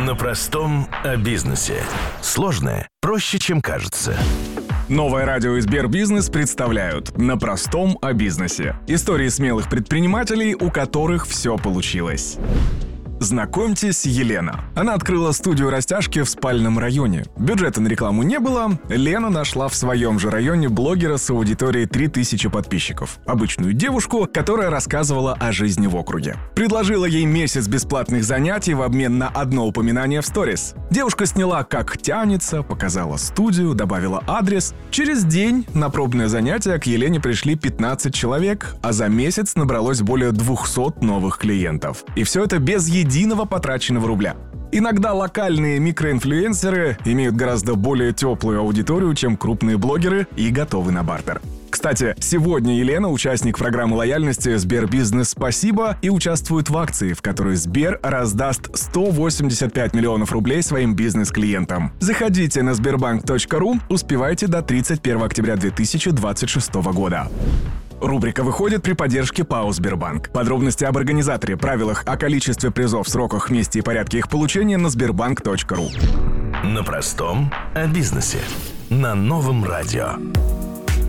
На простом о бизнесе. Сложное проще, чем кажется. Новое радио и Сбербизнес представляют «На простом о бизнесе». Истории смелых предпринимателей, у которых все получилось. Знакомьтесь, Елена. Она открыла студию растяжки в спальном районе. Бюджета на рекламу не было. Лена нашла в своем же районе блогера с аудиторией 3000 подписчиков. Обычную девушку, которая рассказывала о жизни в округе. Предложила ей месяц бесплатных занятий в обмен на одно упоминание в сторис. Девушка сняла, как тянется, показала студию, добавила адрес. Через день на пробное занятие к Елене пришли 15 человек, а за месяц набралось более 200 новых клиентов. И все это без единого потраченного рубля. Иногда локальные микроинфлюенсеры имеют гораздо более теплую аудиторию, чем крупные блогеры, и готовы на бартер. Кстати, сегодня Елена — участник программы лояльности «Сбербизнес Спасибо» и участвует в акции, в которой Сбер раздаст 185 миллионов рублей своим бизнес-клиентам. Заходите на sberbank.ru, успевайте до 31 октября 2026 года. Рубрика выходит при поддержке ПАО «Сбербанк». Подробности об организаторе, правилах, о количестве призов, сроках, месте и порядке их получения на sberbank.ru. На простом о бизнесе. На новом радио.